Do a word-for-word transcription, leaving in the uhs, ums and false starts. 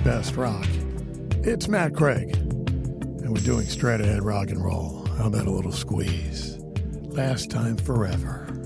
best rock. It's Matt Craig, and we're doing straight ahead rock and roll. How about a little squeeze? Last time forever.